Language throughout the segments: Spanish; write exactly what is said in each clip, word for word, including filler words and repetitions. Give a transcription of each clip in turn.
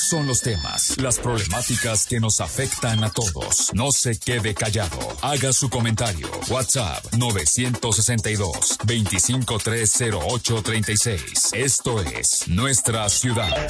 son los temas, las problemáticas que nos afectan a todos. No se quede callado. Haga su comentario. WhatsApp nueve seis dos, dos tres cero ocho tres seis. Esto es Nuestra Ciudad.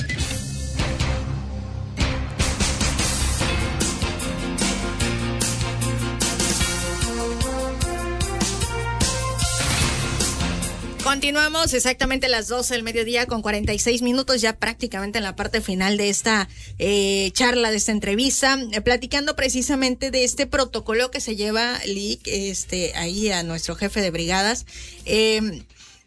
Continuamos exactamente a las doce del mediodía con cuarenta y seis minutos, ya prácticamente en la parte final de esta eh, charla, de esta entrevista, eh, platicando precisamente de este protocolo que se lleva Lic, este, ahí a nuestro jefe de brigadas. Eh,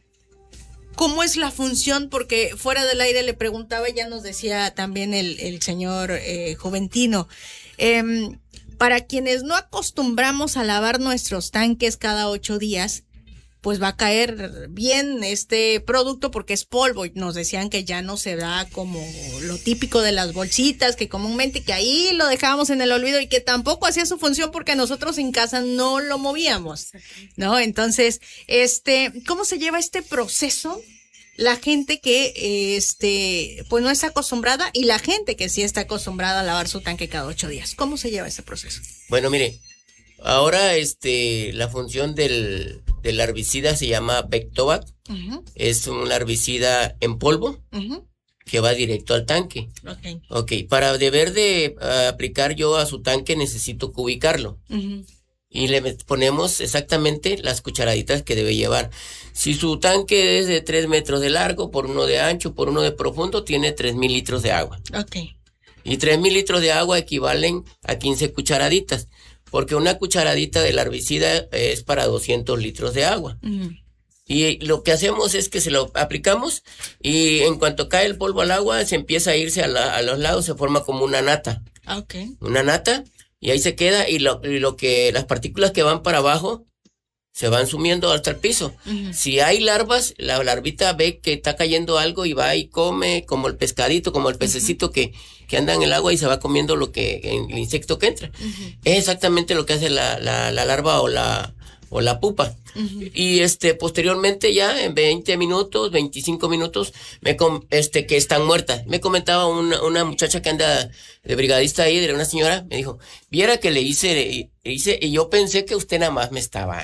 ¿Cómo es la función? Porque fuera del aire le preguntaba, ya nos decía también el, el señor eh, Juventino, eh, para quienes no acostumbramos a lavar nuestros tanques cada ocho días, pues va a caer bien este producto porque es polvo. Y nos decían que ya no se da como lo típico de las bolsitas, que comúnmente que ahí lo dejábamos en el olvido y que tampoco hacía su función porque nosotros en casa no lo movíamos, ¿no? Entonces, este, ¿cómo se lleva este proceso? La gente que, este, pues no está acostumbrada y la gente que sí está acostumbrada a lavar su tanque cada ocho días. ¿Cómo se lleva ese proceso? Bueno, mire, ahora este, la función del, del herbicida se llama Vectovac. Uh-huh. Es un herbicida en polvo uh-huh. que va directo al tanque. Okay. Ok, para deber de uh, aplicar yo a su tanque necesito que ubicarlo. Uh-huh. Y le ponemos exactamente las cucharaditas que debe llevar. Si su tanque es de tres metros de largo, por uno de ancho, por uno de profundo, tiene tres mil litros de agua. Ok. Y tres mil litros de agua equivalen a quince cucharaditas. Porque una cucharadita del herbicida es para doscientos litros de agua. Uh-huh. Y lo que hacemos es que se lo aplicamos y en cuanto cae el polvo al agua, se empieza a irse a, la, a los lados, se forma como una nata. Okay. Una nata, y ahí se queda, y lo, y lo que, las partículas que van para abajo se van sumiendo hasta el piso. Uh-huh. Si hay larvas, la larvita ve que está cayendo algo y va y come, como el pescadito, como el pececito uh-huh. que, que anda en el agua y se va comiendo lo que, el insecto que entra. Uh-huh. Es exactamente lo que hace la, la, la larva o la, o la pupa. Uh-huh. Y este, posteriormente ya, en veinte minutos, veinticinco minutos, me com, este, que están muertas. Me comentaba una, una muchacha que anda de brigadista ahí, de una señora, me dijo, viera que le hice, le hice, y yo pensé que usted nada más me estaba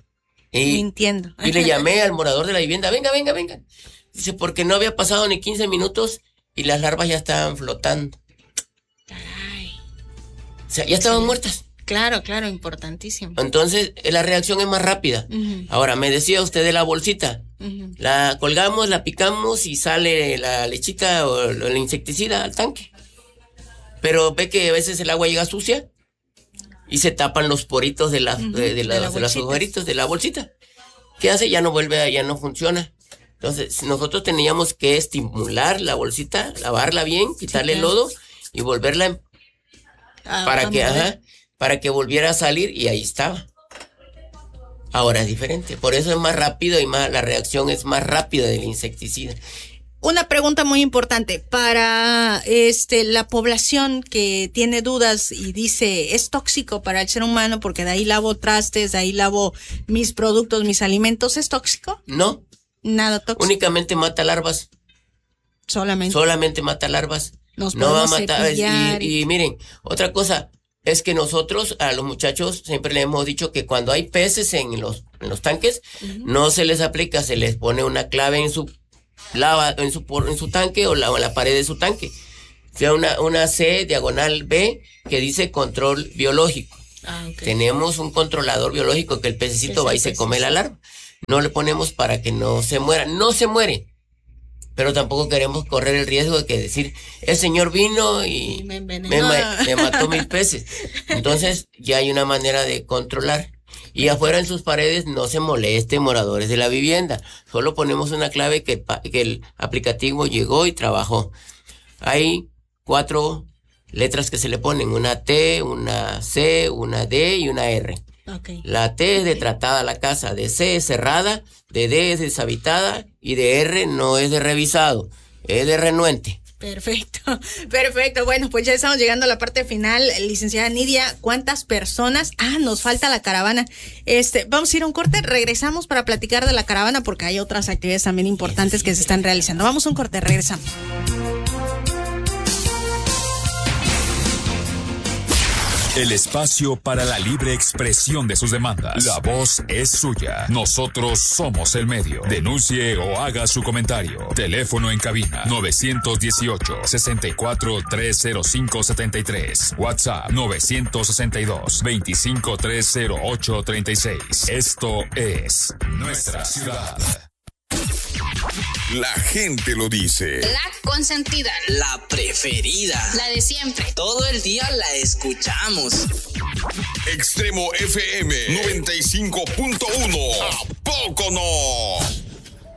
Y, mintiendo. Y le llamé al morador de la vivienda, venga, venga, venga. Dice, porque no había pasado ni quince minutos y las larvas ya estaban flotando. Caray. O sea, ya estaban sí. muertas. Claro, claro, importantísimo. Entonces, la reacción es más rápida. Uh-huh. Ahora, me decía usted de la bolsita. Uh-huh. La colgamos, la picamos y sale la lechita o el insecticida al tanque. Pero ve que a veces el agua llega sucia y se tapan los poritos de, la, uh-huh, de, de, la, de, de los agujeritos de la bolsita. ¿Qué hace? Ya no vuelve, ya no funciona. Entonces, nosotros teníamos que estimular la bolsita, lavarla bien, quitarle sí, claro. el lodo y volverla ah, para que, ajá, para que volviera a salir, y ahí estaba. Ahora es diferente. Por eso es más rápido y más, la reacción es más rápida del insecticida. Una pregunta muy importante para este la población que tiene dudas y dice, es tóxico para el ser humano porque de ahí lavo trastes, de ahí lavo mis productos, mis alimentos, ¿es tóxico? No. Nada tóxico. Únicamente mata larvas. Solamente. Solamente mata larvas. Nos no va a matar. Y, y miren, otra cosa es que nosotros a los muchachos siempre les hemos dicho que cuando hay peces en los, en los tanques, uh-huh. no se les aplica, se les pone una clave en su lava en su en su tanque o la, o la pared de su tanque. O sea, una, una C diagonal B que dice control biológico. Ah, okay. Tenemos un controlador biológico que el pececito va y se come la larva. No le ponemos para que no se muera. No se muere. Pero tampoco queremos correr el riesgo de que decir, el señor vino y, y me, me, me mató mis peces. Entonces ya hay una manera de controlar. Y afuera en sus paredes no se molesten moradores de la vivienda. Solo ponemos una clave que, que el aplicativo llegó y trabajó. Hay cuatro letras que se le ponen. Una T, una C, una D y una R. Okay. La T es de tratada la casa, de C es cerrada, de D es deshabitada y de R no es de revisado, es de renuente. Perfecto, perfecto. Bueno, pues ya estamos llegando a la parte final. Licenciada Nidia, ¿cuántas personas? Ah, nos falta la caravana. Este, vamos a ir a un corte, regresamos para platicar de la caravana porque hay otras actividades también importantes que se están realizando. Vamos a un corte, regresamos. El espacio para la libre expresión de sus demandas. La voz es suya. Nosotros somos el medio. Denuncie o haga su comentario. Teléfono en cabina nueve uno ocho, seis cuatro, tres cero cinco siete tres. WhatsApp nueve seis dos, dos cinco tres cero ocho tres seis. Esto es Nuestra Ciudad. La gente lo dice. La consentida. La preferida. La de siempre. Todo el día la escuchamos. Extremo F M noventa y cinco punto uno. ¿A poco no?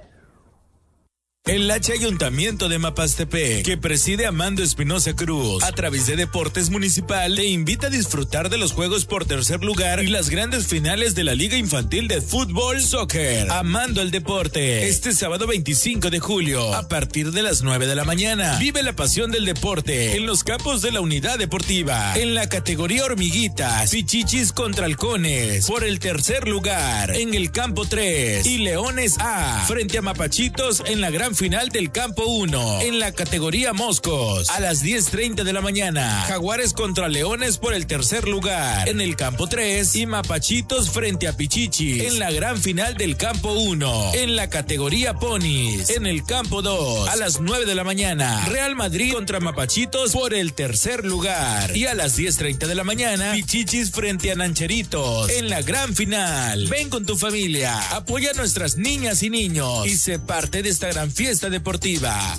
El H Ayuntamiento de Mapastepec, que preside Amando Espinosa Cruz, a través de Deportes Municipal, te invita a disfrutar de los juegos por tercer lugar y las grandes finales de la Liga Infantil de Fútbol Soccer. Amando el Deporte, este sábado veinticinco de julio, a partir de las nueve de la mañana. Vive la pasión del deporte en los campos de la Unidad Deportiva. En la categoría Hormiguitas, Pichichis contra Halcones, por el tercer lugar, en el campo tres. Y Leones A, frente a Mapachitos en la gran final del campo uno, en la categoría Moscos, a las diez treinta de la mañana. Jaguares contra Leones por el tercer lugar, en el campo tres, y Mapachitos frente a Pichichis, en la gran final del campo uno, en la categoría Ponis, en el campo dos, a las nueve de la mañana. Real Madrid contra Mapachitos por el tercer lugar, y a las diez treinta de la mañana, Pichichis frente a Nancheritos, en la gran final. Ven con tu familia, apoya a nuestras niñas y niños, y sé parte de esta gran fiesta deportiva.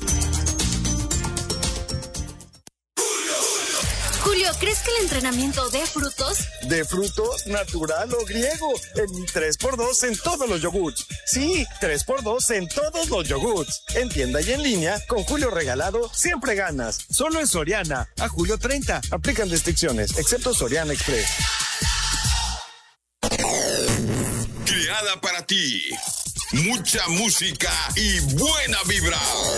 Julio, ¿crees que el entrenamiento dé frutos? ¿De frutos, natural o griego? En tres por dos en todos los yogurts. Sí, tres por dos en todos los yogurts. En tienda y en línea, con Julio regalado, siempre ganas. Solo en Soriana, a julio treinta. Aplican restricciones, excepto Soriana Express. Creada para ti. Mucha música y buena vibra.